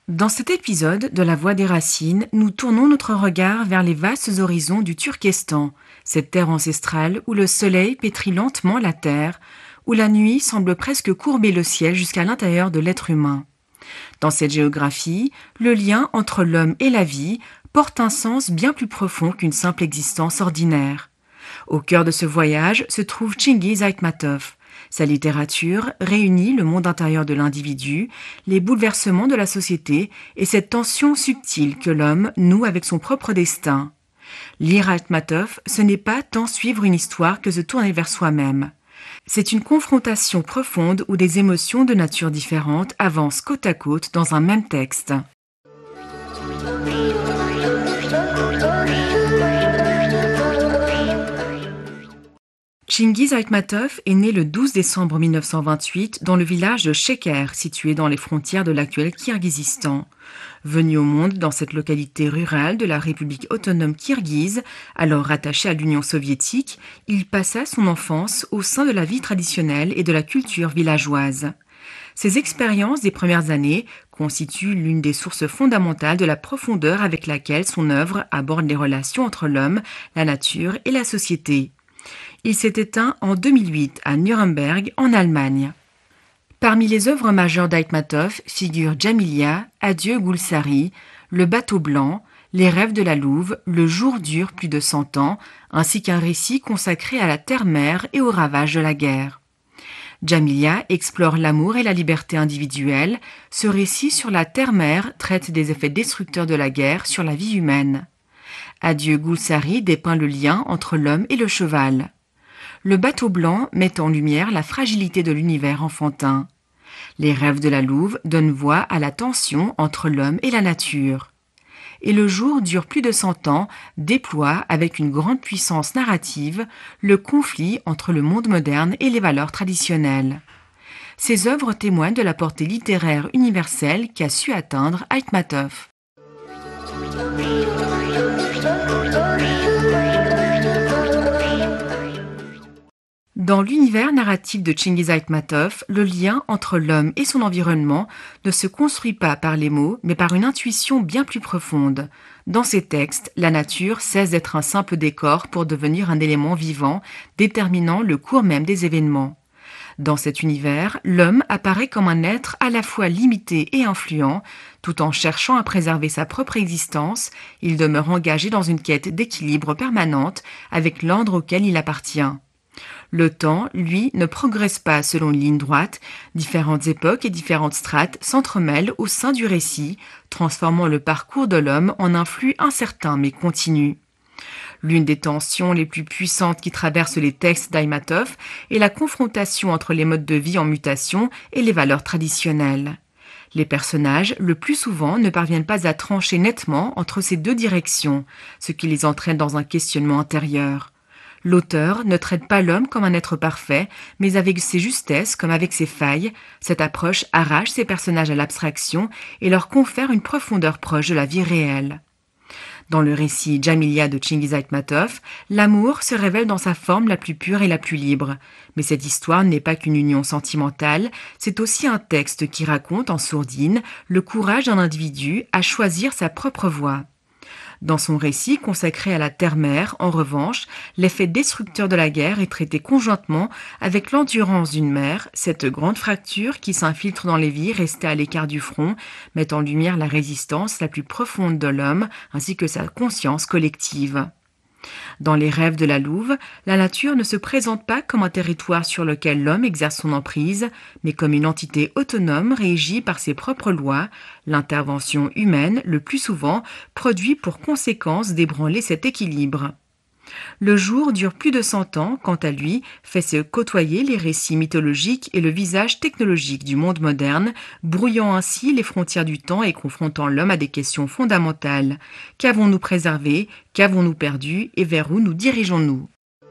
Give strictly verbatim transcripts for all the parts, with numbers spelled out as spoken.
Dans cet épisode de La Voix des Racines, nous tournons notre regard vers les vastes horizons du Turkestan, cette terre ancestrale où le soleil pétrit lentement la terre, où la nuit semble presque courber le ciel jusqu'à l'intérieur de l'être humain. Dans cette géographie, le lien entre l'homme et la vie porte un sens bien plus profond qu'une simple existence ordinaire. Au cœur de ce voyage se trouve Chingiz Aytmatov. Sa littérature réunit le monde intérieur de l'individu, les bouleversements de la société et cette tension subtile que l'homme noue avec son propre destin. Lire Aytmatov, ce n'est pas tant suivre une histoire que se tourner vers soi-même. C'est une confrontation profonde où des émotions de nature différente avancent côte à côte dans un même texte. Chingiz Aytmatov est né le douze décembre mille neuf cent vingt-huit dans le village de Sheker, situé dans les frontières de l'actuel Kirghizistan. Venu au monde dans cette localité rurale de la République autonome kirghize, alors rattachée à l'Union soviétique, il passa son enfance au sein de la vie traditionnelle et de la culture villageoise. Ces expériences des premières années constituent l'une des sources fondamentales de la profondeur avec laquelle son œuvre aborde les relations entre l'homme, la nature et la société. Il s'est éteint en deux mille huit à Nuremberg, en Allemagne. Parmi les œuvres majeures d'Aytmatov figurent Djamilia, Adieu Gulsari, Le bateau blanc, Les rêves de la louve, Le jour dure plus de cent ans, ainsi qu'un récit consacré à la terre-mère et aux ravages de la guerre. Djamilia explore l'amour et la liberté individuelle. Ce récit sur la terre-mère traite des effets destructeurs de la guerre sur la vie humaine. Adieu Gulsari dépeint le lien entre l'homme et le cheval. Le bateau blanc met en lumière la fragilité de l'univers enfantin. Les rêves de la louve donnent voix à la tension entre l'homme et la nature. Et le jour dure plus de cent ans, déploie avec une grande puissance narrative le conflit entre le monde moderne et les valeurs traditionnelles. Ces œuvres témoignent de la portée littéraire universelle qu'a su atteindre Aytmatov. Dans l'univers narratif de Chingiz Aytmatov, le lien entre l'homme et son environnement ne se construit pas par les mots, mais par une intuition bien plus profonde. Dans ses textes, la nature cesse d'être un simple décor pour devenir un élément vivant, déterminant le cours même des événements. Dans cet univers, l'homme apparaît comme un être à la fois limité et influent. Tout en cherchant à préserver sa propre existence, il demeure engagé dans une quête d'équilibre permanente avec l'ordre auquel il appartient. Le temps, lui, ne progresse pas selon une ligne droite. Différentes époques et différentes strates s'entremêlent au sein du récit, transformant le parcours de l'homme en un flux incertain mais continu. L'une des tensions les plus puissantes qui traversent les textes d'Aytmatov est la confrontation entre les modes de vie en mutation et les valeurs traditionnelles. Les personnages, le plus souvent, ne parviennent pas à trancher nettement entre ces deux directions, ce qui les entraîne dans un questionnement intérieur. L'auteur ne traite pas l'homme comme un être parfait, mais avec ses justesses comme avec ses failles. Cette approche arrache ces personnages à l'abstraction et leur confère une profondeur proche de la vie réelle. Dans le récit Djamilia de Chingiz Aytmatov, l'amour se révèle dans sa forme la plus pure et la plus libre. Mais cette histoire n'est pas qu'une union sentimentale, c'est aussi un texte qui raconte en sourdine le courage d'un individu à choisir sa propre voie. Dans son récit consacré à la terre-mère, en revanche, l'effet destructeur de la guerre est traité conjointement avec l'endurance d'une mère, cette grande fracture qui s'infiltre dans les vies restées à l'écart du front, met en lumière la résistance la plus profonde de l'homme ainsi que sa conscience collective. Dans les rêves de la louve, la nature ne se présente pas comme un territoire sur lequel l'homme exerce son emprise, mais comme une entité autonome régie par ses propres lois. L'intervention humaine, le plus souvent, produit pour conséquence d'ébranler cet équilibre. Le jour dure plus de cent ans, quant à lui, fait se côtoyer les récits mythologiques et le visage technologique du monde moderne, brouillant ainsi les frontières du temps et confrontant l'homme à des questions fondamentales. Qu'avons-nous préservé? Qu'avons-nous perdu? Et vers où nous dirigeons-nous?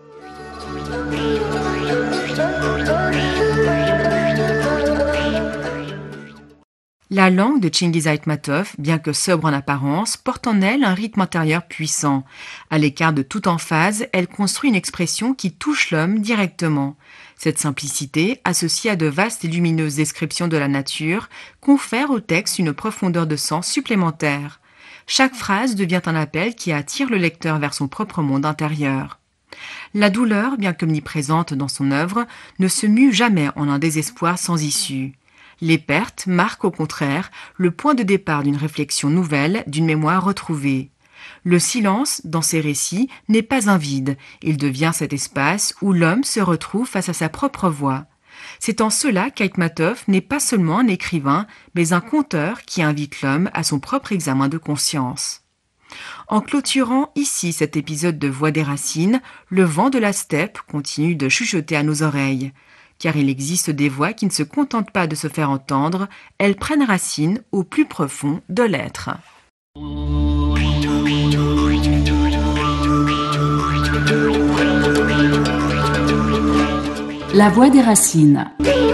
La langue de Chingiz Aytmatov, bien que sobre en apparence, porte en elle un rythme intérieur puissant. À l'écart de toute emphase, elle construit une expression qui touche l'homme directement. Cette simplicité, associée à de vastes et lumineuses descriptions de la nature, confère au texte une profondeur de sens supplémentaire. Chaque phrase devient un appel qui attire le lecteur vers son propre monde intérieur. La douleur, bien qu'omniprésente dans son œuvre, ne se mue jamais en un désespoir sans issue. Les pertes marquent au contraire le point de départ d'une réflexion nouvelle, d'une mémoire retrouvée. Le silence, dans ses récits, n'est pas un vide, il devient cet espace où l'homme se retrouve face à sa propre voix. C'est en cela qu'Aitmatov n'est pas seulement un écrivain, mais un conteur qui invite l'homme à son propre examen de conscience. En clôturant ici cet épisode de Voix des racines, le vent de la steppe continue de chuchoter à nos oreilles. Car il existe des voix qui ne se contentent pas de se faire entendre, elles prennent racine au plus profond de l'être. La Voix des racines.